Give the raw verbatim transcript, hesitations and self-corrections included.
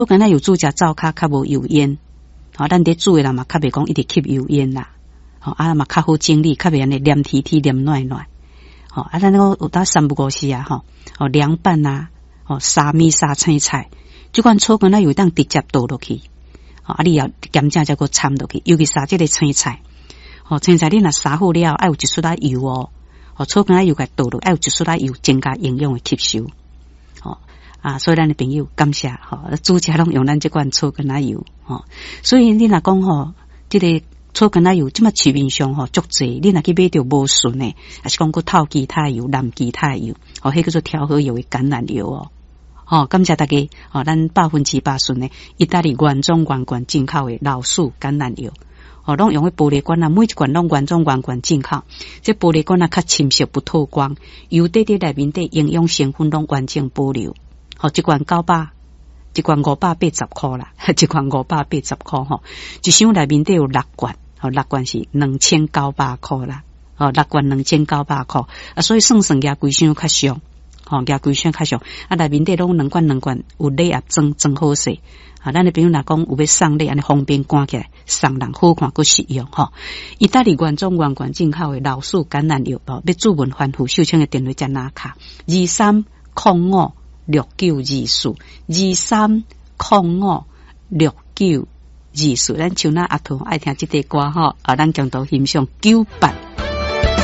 我敢若有煮食灶较较无油烟，吼、哦，咱伫煮诶人嘛较袂讲一直吸油烟啦，吼、哦，啊嘛较好整理，较袂安尼黏贴贴黏软软，吼、哦，啊咱个有当三不五时啊，吼、哦，凉拌啊，吼、哦，沙米沙青菜，即款炒干仔油当直接倒落去，吼、哦，啊你要咸正才个掺落去，尤其沙即个青菜，吼、哦，青菜你若沙好了，爱有一撮仔油哦，吼、哦，炒干仔油甲倒落，爱有一撮仔油，增加营养诶吸收，吼、哦。啊，所以咱的朋友感谢吼，煮食拢用咱这款炒干仔油吼，所以你若讲吼，这个炒干仔油即么市面上吼足济，你若去买着无顺诶，还是讲个透其他油、蓝其他油，哦，迄叫做调和油的橄榄油哦，哦，感谢大家，哦，咱百分之百顺诶，意大利原装原罐进口的老树橄榄油，哦，拢用的玻璃罐啊，每一罐拢原装原罐进口，这玻璃罐啊较深色不透光，油底底内面底营养成分拢完整保留。吼，一罐九百，一罐五百八十块啦，一罐五百八十块吼，一箱内面都有六罐，吼，六罐是两千九百块啦，吼，六罐两千九百块，啊，所以算算价规箱较俗，吼，价规箱较俗，啊，内面底拢两罐两罐有礼盒装装好势，啊，咱的朋友若讲有要送礼，安尼方便赶起来，送人好看佮实用吼。意大利原装原罐进口的老树橄榄油，哦，要注文反复秀清的电话加拿卡二三零五。六九二四二三零五六九二四，咱像那阿童爱听这个歌吼，啊，咱共同欣赏九八。